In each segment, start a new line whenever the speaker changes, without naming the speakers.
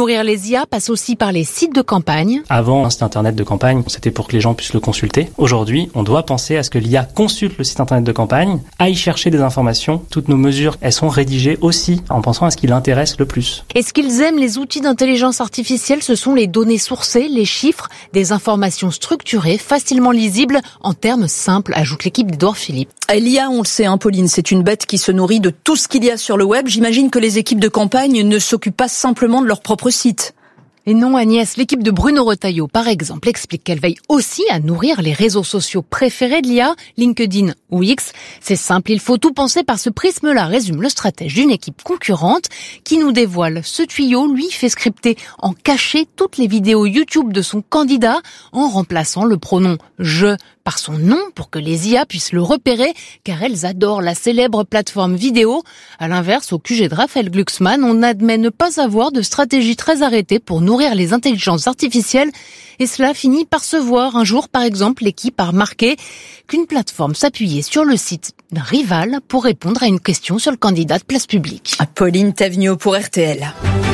Nourrir les IA passe aussi par les sites de campagne.
Avant, un site internet de campagne, c'était pour que les gens puissent le consulter. Aujourd'hui, on doit penser à ce que l'IA consulte le site internet de campagne, aille chercher des informations. Toutes nos mesures, elles sont rédigées aussi en pensant à ce qui l'intéresse le plus.
Et ce qu'ils aiment, les outils d'intelligence artificielle, ce sont les données sourcées, les chiffres, des informations structurées, facilement lisibles, en termes simples, ajoute l'équipe d'Edouard Philippe.
L'IA, on le sait, Pauline, c'est une bête qui se nourrit de tout ce qu'il y a sur le web. J'imagine que les équipes de campagne ne s'occupent pas simplement de leur propre site.
Et non, Agnès, l'équipe de Bruno Retailleau, par exemple, explique qu'elle veille aussi à nourrir les réseaux sociaux préférés de l'IA, LinkedIn ou X. C'est simple, il faut tout penser par ce prisme-là, résume le stratège d'une équipe concurrente qui nous dévoile. Ce tuyau, lui, fait scripter en cachet toutes les vidéos YouTube de son candidat en remplaçant le pronom « je » par son nom pour que les IA puissent le repérer, car elles adorent la célèbre plateforme vidéo. À l'inverse, au QG de Raphaël Glucksmann, on admet ne pas avoir de stratégie très arrêtée pour nourrir les intelligences artificielles, et cela finit par se voir. Un jour, par exemple, l'équipe a remarqué qu'une plateforme s'appuyait sur le site d'un rival pour répondre à une question sur le candidat de Place Publique.
Pauline Tavigno pour RTL.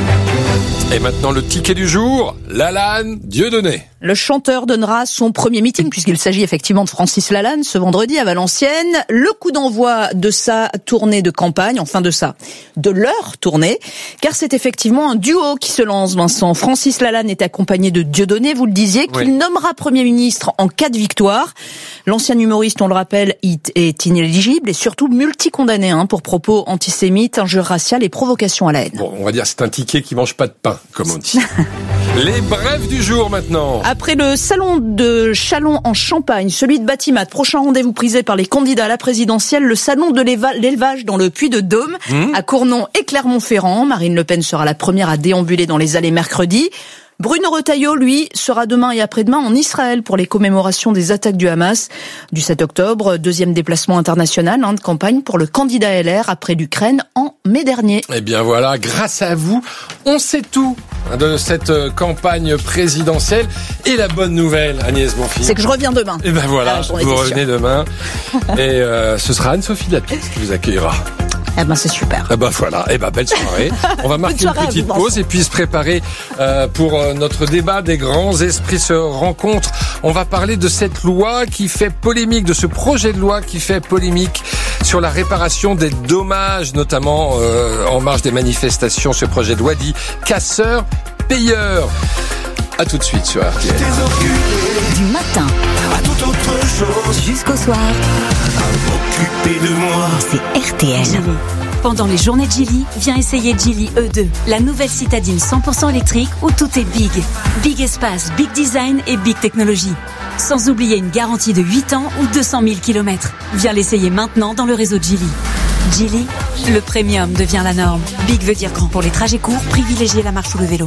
Et maintenant, le ticket du jour, Lalanne Dieudonné.
Le chanteur donnera son premier meeting, puisqu'il s'agit effectivement de Francis Lalanne, ce vendredi à Valenciennes. Le coup d'envoi de sa tournée de campagne, de leur tournée, car c'est effectivement un duo qui se lance, Vincent. Francis Lalanne est accompagné de Dieudonné, vous le disiez, qu'il nommera Premier ministre en cas de victoire. L'ancien humoriste, on le rappelle, est inéligible et surtout multicondamné pour propos antisémites, injures raciales et provocation à la haine.
Bon, on va dire c'est un ticket qui mange pas de pain, comme on dit. Les brefs du jour maintenant.
Après le salon de Châlons en Champagne, celui de Batimat, prochain rendez-vous prisé par les candidats à la présidentielle, le salon de l'élevage dans le Puy-de-Dôme, à Cournon et Clermont-Ferrand. Marine Le Pen sera la première à déambuler dans les allées mercredi. Bruno Retailleau, lui, sera demain et après-demain en Israël pour les commémorations des attaques du Hamas du 7 octobre. Deuxième déplacement international de campagne pour le candidat LR après l'Ukraine en mai dernier.
Eh bien voilà, grâce à vous, on sait tout de cette campagne présidentielle. Et la bonne nouvelle, Agnès Bonfils,
c'est que je reviens demain.
Et ben voilà, vous revenez demain. Et ce sera Anne-Sophie Lapix qui vous accueillera.
Eh ben c'est super.
Eh ben voilà, belle soirée. On va marquer une petite pause et puis se préparer pour notre débat des grands esprits se rencontrent. On va parler de cette loi qui fait polémique, de ce projet de loi qui fait polémique sur la réparation des dommages, notamment en marge des manifestations. Ce projet de loi dit casseur-payeur. À tout de suite sur RTL.
Du matin à toute autre chose jusqu'au soir. À m'occuper de moi. C'est RTL. Geely. Pendant les journées de Geely, viens essayer Geely E2, la nouvelle citadine 100% électrique où tout est big. Big espace, big design et big technologie. Sans oublier une garantie de 8 ans ou 200 000 km. Viens l'essayer maintenant dans le réseau Geely. Geely, le premium devient la norme. Big veut dire grand. Pour les trajets courts, privilégiez la marche ou le vélo.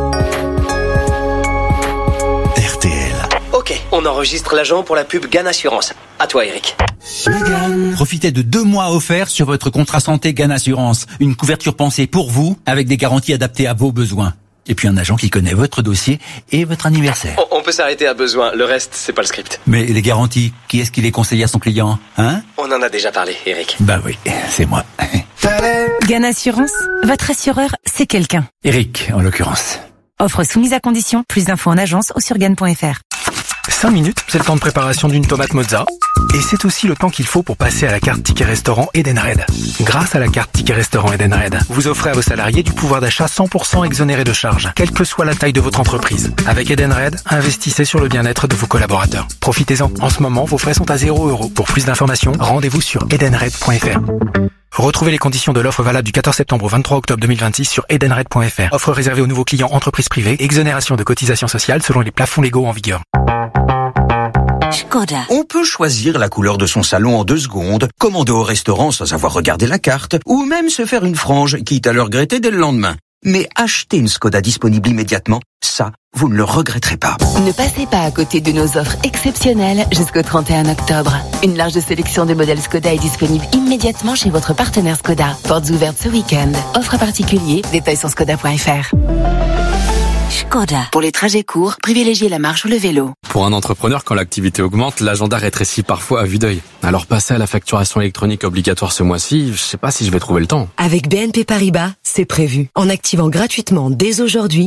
Ok, on enregistre l'agent pour la pub GAN Assurance. À toi, Eric.
Profitez de 2 mois offerts sur votre contrat santé GAN Assurance. Une couverture pensée pour vous, avec des garanties adaptées à vos besoins. Et puis un agent qui connaît votre dossier et votre anniversaire.
On peut s'arrêter à besoin, le reste, c'est pas le script.
Mais les garanties, qui est-ce qui les conseille à son client,
On en a déjà parlé, Eric.
Bah oui, c'est moi.
GAN Assurance, votre assureur, c'est quelqu'un.
Eric, en l'occurrence.
Offre soumise à condition, plus d'infos en agence ou sur GAN.fr.
5 minutes, c'est le temps de préparation d'une tomate mozza. Et c'est aussi le temps qu'il faut pour passer à la carte Ticket Restaurant Edenred. Grâce à la carte Ticket Restaurant Edenred, vous offrez à vos salariés du pouvoir d'achat 100% exonéré de charges, quelle que soit la taille de votre entreprise. Avec Edenred, investissez sur le bien-être de vos collaborateurs. Profitez-en. En ce moment, vos frais sont à 0 €. Pour plus d'informations, rendez-vous sur edenred.fr. Retrouvez les conditions de l'offre valable du 14 septembre au 23 octobre 2026 sur edenred.fr. Offre réservée aux nouveaux clients entreprises privées. Exonération de cotisations sociales selon les plafonds légaux en vigueur.
Skoda.
On peut choisir la couleur de son salon en 2 secondes, commander au restaurant sans avoir regardé la carte, ou même se faire une frange, quitte à le regretter dès le lendemain. Mais acheter une Skoda disponible immédiatement, ça, vous ne le regretterez pas.
Ne passez pas à côté de nos offres exceptionnelles jusqu'au 31 octobre. Une large sélection de modèles Skoda est disponible immédiatement chez votre partenaire Skoda. Portes ouvertes ce week-end. Offre à particulier, détails sur skoda.fr.
Skoda.
Pour les trajets courts, privilégiez la marche ou le vélo.
Pour un entrepreneur, quand l'activité augmente, l'agenda rétrécit parfois à vue d'œil. Alors passer à la facturation électronique obligatoire ce mois-ci, je sais pas si je vais trouver le temps.
Avec BNP Paribas, c'est prévu. En activant gratuitement dès aujourd'hui